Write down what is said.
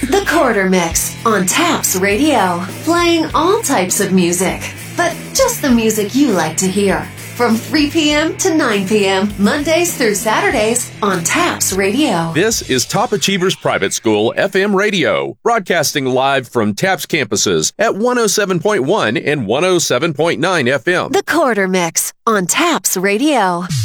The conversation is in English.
The Quarter Mix on Taps Radio. Playing all types of music, but just the music you like to hear. From 3 p.m. to 9 p.m., Mondays through Saturdays on Taps Radio. This is Top Achievers Private School FM Radio, broadcasting live from Taps campuses at 107.1 and 107.9 FM. The Quarter Mix on Taps Radio.